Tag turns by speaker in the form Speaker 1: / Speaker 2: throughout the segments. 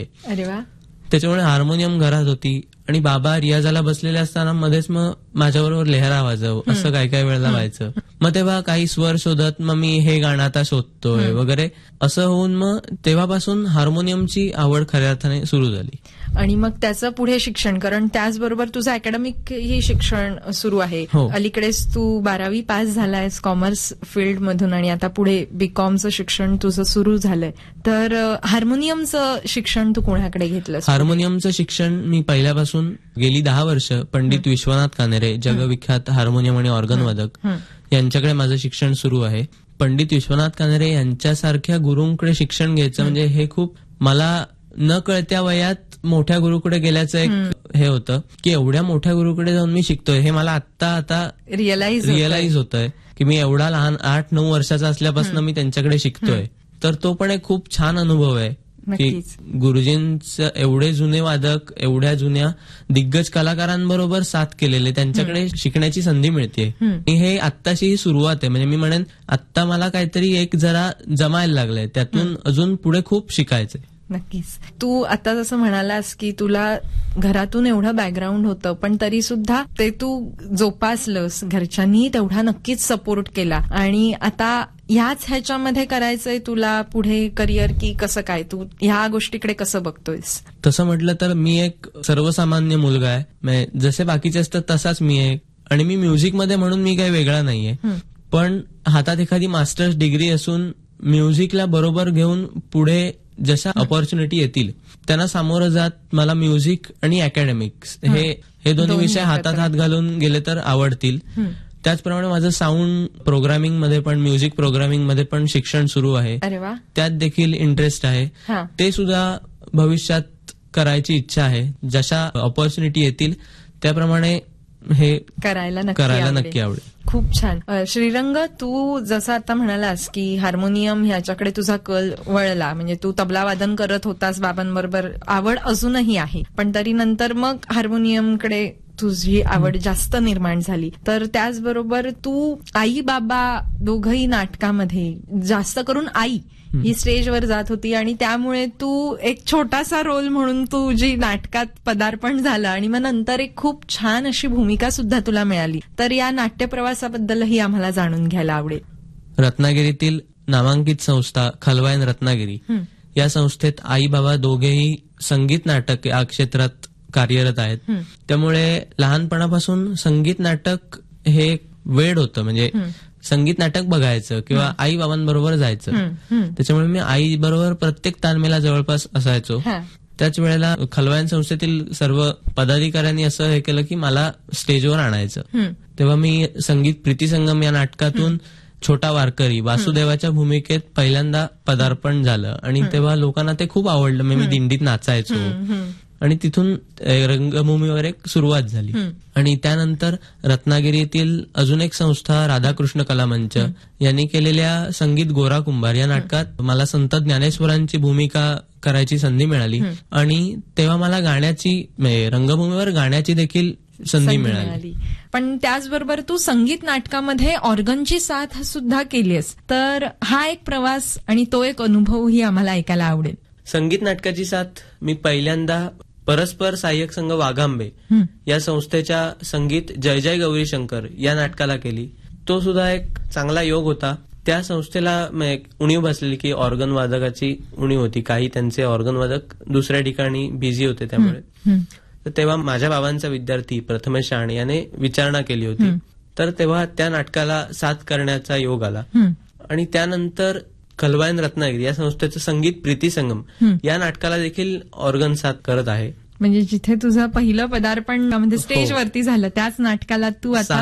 Speaker 1: अरे वा.
Speaker 2: त्याच्यामुळे हार्मोनियम घरात होती आणि बाबा रियाजाला बसलेले असताना मध्येच मग माझ्याबरोबर लेहरा वाजव असं काही काही वेळेला व्हायचं. मग तेव्हा काही स्वर शोधत मग मी हे गाणं आता शोधतोय वगैरे असं होऊन मग तेव्हापासून हार्मोनियमची आवड खऱ्या अर्थाने सुरू झाली.
Speaker 1: आणि मग त्याचं पुढे शिक्षण, कारण त्याचबरोबर तुझं अकॅडमिक ही शिक्षण सुरू आहे. अलीकडेच तू 12वी पास झालायस कॉमर्स फील्ड मधून आणि आता पुढे बीकॉमचं शिक्षण तुझं सुरू झालंय. तर हार्मोनियमचं शिक्षण तू कोणाकडे घेतलंस?
Speaker 2: हार्मोनियमचं शिक्षण मी पहिल्यापासून गेली 10 वर्ष पंडित विश्वनाथ कानेरे, जगविख्यात हार्मोनियम आणि ऑर्गन वादक, यांच्याकडे माझं शिक्षण सुरू आहे. पंडित विश्वनाथ कानेरे यांच्यासारख्या गुरूंकडे शिक्षण घ्यायचं म्हणजे हे खूप, मला न कळत्या वयात मोठ्या गुरुकडे गेल्याचं एक हे होतं की एवढ्या मोठ्या गुरुकडे जाऊन मी शिकतोय हे मला आता रिअलाइज होतंय की मी एवढा लहान 8-9 वर्षाचा असल्यापासून मी त्यांच्याकडे शिकतोय. तर तो पण एक खूप छान अनुभव आहे की गुरुजींचं एवढे जुने वादक, एवढ्या जुन्या दिग्गज कलाकारांबरोबर साथ केलेले, त्यांच्याकडे शिकण्याची संधी मिळते. हे आत्ताची ही सुरुवात आहे. म्हणजे मी म्हणेन आत्ता मला काहीतरी एक जरा जमायला लागलंय, त्यातून अजून पुढे खूप शिकायचंय.
Speaker 1: नक्कीच. तू आता जसं म्हणालास की तुला घरातून एवढं बॅकग्राऊंड होतं पण तरी सुद्धा ते तू जोपासलंस, घरच्यांनी तेवढा नक्कीच सपोर्ट केला. आणि आता ह्याच ह्याच्यामध्ये करायचंय तुला पुढे करिअर, की कसं काय, तू ह्या गोष्टीकडे कसं बघतोयस?
Speaker 2: तसं म्हटलं तर मी एक सर्वसामान्य मुलगा आहे, जसे बाकीचे असतात तसाच मी आहे. आणि मी म्युझिकमध्ये म्हणून मी काही वेगळा नाहीये, पण हातात एखादी मास्टर्स डिग्री असून म्युझिकला बरोबर घेऊन पुढे जशा ऑपॉर्च्युनिटी येतील त्यांना सामोरं जात मला म्युझिक आणि अकॅडमिक्स हे दोन्ही विषय हातात हात घालून गेले तर आवडतील. त्याचप्रमाणे माझं साऊंड प्रोग्रामिंग मध्ये पण, म्युझिक प्रोग्रामिंग मध्ये पण शिक्षण सुरू आहे. त्यात देखील इंटरेस्ट आहे. ते सुद्धा भविष्यात करायची इच्छा आहे. जशा ऑपॉर्च्युनिटी येतील त्याप्रमाणे हे करायला नक्की आवडेल.
Speaker 1: खूप छान. श्रीरंग, तू जसं आता म्हणालास की हार्मोनियम ह्याच्याकडे तुझा कल वळला, म्हणजे तू तबला वादन करत होतास बाबांबरोबर, आवड अजूनही आहे, पण तरी नंतर मग हार्मोनियमकडे तुझी आवड जास्त निर्माण झाली. तर त्याचबरोबर तू आई बाबा दोघंही नाटकामध्ये, जास्त करून आई ही स्टेजवर जात होती आणि त्यामुळे तू एक छोटासा रोल म्हणून तुझी नाटकात पदार्पण झालं आणि मग नंतर एक खूप छान अशी भूमिका सुद्धा तुला मिळाली. तर या नाट्य प्रवासाबद्दलही आम्हाला जाणून घ्यायला आवडेल.
Speaker 2: रत्नागिरीतील नामांकित संस्था खलवायन रत्नागिरी या संस्थेत आई बाबा दोघेही संगीत नाटक या क्षेत्रात कार्यरत आहेत. त्यामुळे लहानपणापासून संगीत नाटक हे वेड होतं, म्हणजे संगीत नाटक बघायचं किंवा आई बाबांबरोबर जायचं. त्याच्यामुळे मी आई बरोबर प्रत्येक तालमेला जवळपास असायचो. त्याच वेळेला खलवायन संस्थेतील सर्व पदाधिकाऱ्यांनी असं हे केलं की मला स्टेजवर आणायचं. तेव्हा मी संगीत प्रीती संगम या नाटकातून छोटा वारकरी वासुदेवाच्या भूमिकेत पहिल्यांदा पदार्पण झालं आणि तेव्हा लोकांना ते खूप आवडलं. मी दिंडीत नाचायचो आणि तिथून रंगभूमीवर एक सुरुवात झाली. आणि त्यानंतर रत्नागिरीतील अजून एक संस्था राधाकृष्ण कला मंच यांनी केलेल्या संगीत गोरा कुंभार या नाटकात मला संत ज्ञानेश्वरांची भूमिका करायची संधी मिळाली आणि तेव्हा मला गाण्याची, रंगभूमीवर गाण्याची देखील संधी मिळाली.
Speaker 1: पण त्याचबरोबर तू संगीत नाटकामध्ये ऑर्गनची साथ सुद्धा केलीस, तर हा एक प्रवास आणि तो एक अनुभवही आम्हाला ऐकायला आवडेल.
Speaker 2: संगीत नाटकाची साथ मी पहिल्यांदा परस्पर सहाय्यक संघ वाघांबे या संस्थेच्या संगीत जय जय गौरी शंकर या नाटकाला केली. तो सुद्धा एक चांगला योग होता. त्या संस्थेला उणीव बसलेली की ऑर्गन वादकाची उणीव होती. काही त्यांचे ऑर्गन वादक दुसऱ्या ठिकाणी बिझी होते, त्यामुळे तर तेव्हा माझ्या बाबांचा विद्यार्थी प्रथमेश शाण याने विचारणा केली होती. तर तेव्हा त्या नाटकाला साथ करण्याचा योग आला. आणि त्यानंतर खलवायन रत्नागिरी या संस्थेचं संगीत प्रीती संगम या नाटकाला देखील ऑर्गन साथ करत आहे.
Speaker 1: म्हणजे जिथे तुझं पहिलं पदार्पण म्हणजे स्टेजवरती झालं त्याच नाटकाला तू आता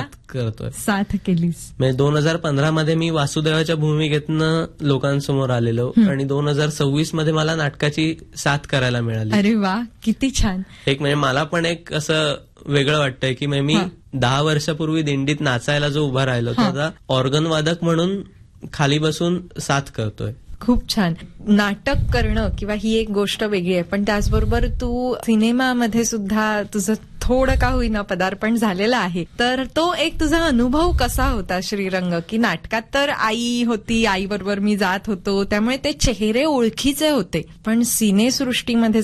Speaker 1: साथ केलीस.
Speaker 2: म्हणजे 2015 मध्ये मी वासुदेवाच्या भूमिकेतनं लोकांसमोर आलेलो आणि 2026 मध्ये मला नाटकाची साथ करायला मिळाली.
Speaker 1: अरे वा, किती छान.
Speaker 2: एक म्हणजे मला पण एक असं वेगळं वाटतंय की मी 10 वर्षापूर्वी दिंडीत नाचायला जो उभा राहिलो तो आता ऑर्गन वादक म्हणून खाली बसून साथ करतोय.
Speaker 1: खूप छान. नाटक करणं किंवा ही एक गोष्ट वेगळी आहे, पण त्याचबरोबर तू सिनेमामध्ये सुद्धा तुझं थोडं का होईना पदार्पण झालेलं आहे. तर तो एक तुझा अनुभव कसा होता श्रीरंग, की नाटकात तर आई होती, आई बरोबर मी जात होतो, त्यामुळे ते चेहरे ओळखीचे होते, पण सिनेसृष्टीमध्ये